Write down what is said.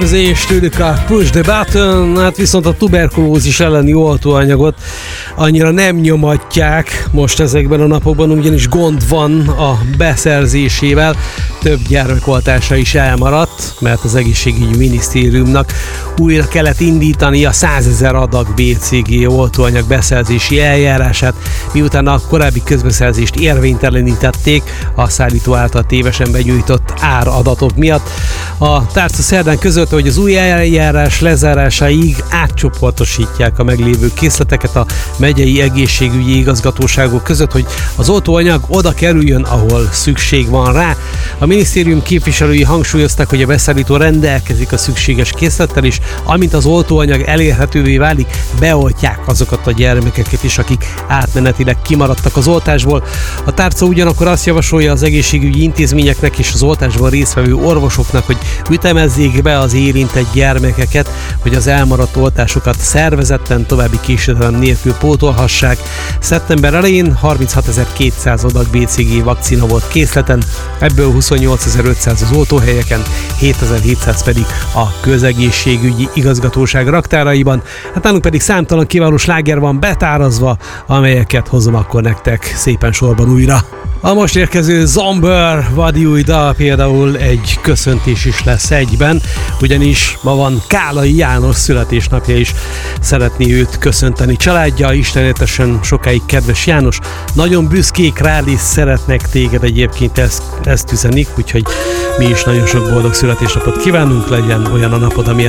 És tőlük a Push the Button, hát viszont a tuberkulózis elleni oltóanyagot annyira nem nyomatják most ezekben a napokban, ugyanis gond van a beszerzésével. Több gyermekoltása is elmaradt, mert az egészségügyi minisztériumnak újra kellett indítani a 100 000 adag BCG oltóanyag beszerzési eljárását, miután a korábbi közbeszerzést érvénytelenítették a szállító által tévesen begyújtott áradatok miatt. A tárca szerdán közölte, hogy az új eljárás lezárásáig átcsoportosítják a meglévő készleteket a megyei egészségügyi igazgatóságok között, hogy az oltóanyag oda kerüljön, ahol szükség van rá. A minisztérium képviselői hangsúlyozták, hogy a beszállító rendelkezik a szükséges készlettel, és amint az oltóanyag elérhetővé válik, beoltják azokat a gyermekeket is, akik átmenetileg kimaradtak az oltásból. A tárca ugyanakkor azt javasolja az egészségügyi intézményeknek és az oltásban résztvevő orvosoknak, hogy ütemezzék be az érintett gyermekeket, hogy az elmaradt oltásokat szervezetten további késedelem nélkül pótolhassák. Szeptember elején 36.200 adag BCG vakcina volt készleten, ebből 28.500 az oltóhelyeken, 7.700 pedig a közegészségügyi igazgatóság raktáraiban. Hát nálunk pedig számtalan kiváló sláger van betárazva, amelyeket hozom akkor nektek szépen sorban újra. A most érkező Zomber vadi új dal például egy köszöntés is lesz egyben, ugyanis ma van Kálai János születésnapja is. Szeretné őt köszönteni családja, istenetesen sokáig kedves János. Nagyon büszkék rád és szeretnek téged egyébként, ezt üzenik, úgyhogy mi is nagyon sok boldog születésnapot kívánunk, legyen olyan a napod, amilyen